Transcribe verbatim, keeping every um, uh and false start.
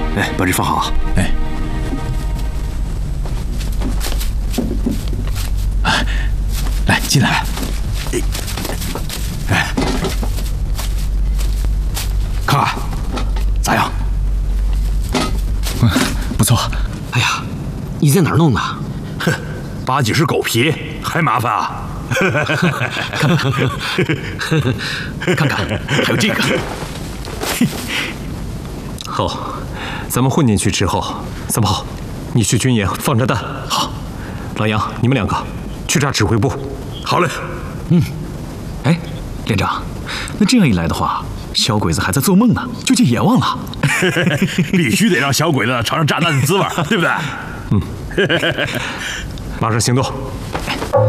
哎，把这放好。 哎。哎，来进来。哎，哎，看看咋样？嗯，不错。 哎呀，你在哪儿弄的？ 哼，八几是狗皮，还麻烦啊！ 看看，看看，还有这个。 好，咱们混进去之后，三炮，你去军营放炸弹。好，老杨，你们两个去炸指挥部。 好嘞。 嗯。哎，连长，那这样一来的话，小鬼子还在做梦呢，就见阎王了。 必须得让小鬼子尝尝炸弹的滋味，对不对？ 嗯。马上行动。